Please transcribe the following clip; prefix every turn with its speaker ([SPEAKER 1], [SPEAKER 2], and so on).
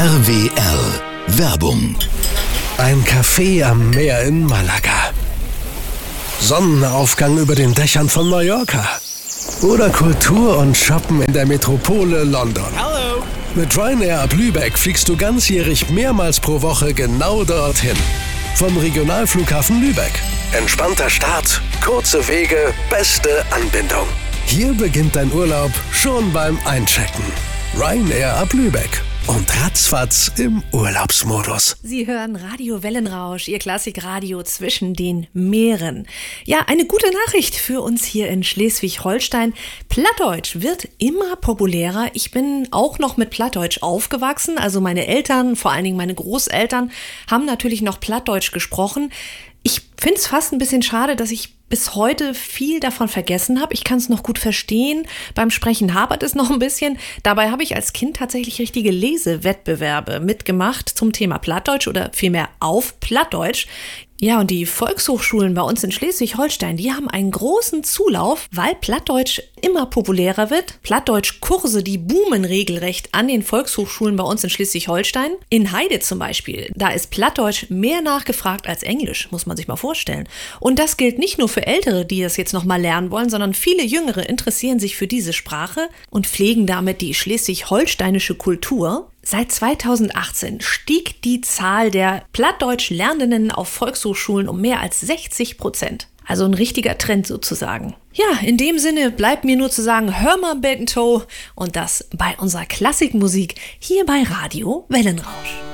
[SPEAKER 1] RWR Werbung.
[SPEAKER 2] Ein Café am Meer in Malaga. Sonnenaufgang über den Dächern von Mallorca. Oder Kultur und Shoppen in der Metropole London.
[SPEAKER 3] Hallo.
[SPEAKER 2] Mit Ryanair ab Lübeck fliegst du ganzjährig mehrmals pro Woche genau dorthin. Vom Regionalflughafen Lübeck. Entspannter Start, kurze Wege, beste Anbindung. Hier beginnt dein Urlaub schon beim Einchecken. Ryanair ab Lübeck. Und ratzfatz im Urlaubsmodus.
[SPEAKER 4] Sie hören Radio Wellenrausch, Ihr Klassikradio zwischen den Meeren. Ja, eine gute Nachricht für uns hier in Schleswig-Holstein. Plattdeutsch wird immer populärer. Ich bin auch noch mit Plattdeutsch aufgewachsen. Also meine Eltern, vor allen Dingen meine Großeltern, haben natürlich noch Plattdeutsch gesprochen. Ich finde es fast ein bisschen schade, dass ich bis heute viel davon vergessen habe. Ich kann es noch gut verstehen. Beim Sprechen hapert es noch ein bisschen. Dabei habe ich als Kind tatsächlich richtige Lesewettbewerbe mitgemacht zum Thema Plattdeutsch oder vielmehr auf Plattdeutsch. Ja, und die Volkshochschulen bei uns in Schleswig-Holstein, die haben einen großen Zulauf, weil Plattdeutsch immer populärer wird. Plattdeutschkurse, die boomen regelrecht an den Volkshochschulen bei uns in Schleswig-Holstein. In Heide zum Beispiel, da ist Plattdeutsch mehr nachgefragt als Englisch, muss man sich mal vorstellen. Und das gilt nicht nur für Ältere, die das jetzt nochmal lernen wollen, sondern viele Jüngere interessieren sich für diese Sprache und pflegen damit die schleswig-holsteinische Kultur. Seit 2018 stieg die Zahl der Plattdeutsch-Lernenden auf Volkshochschulen um mehr als 60%. Also ein richtiger Trend sozusagen. Ja, in dem Sinne bleibt mir nur zu sagen, hör mal Bacon Toe und das bei unserer Klassikmusik hier bei Radio Wellenrausch.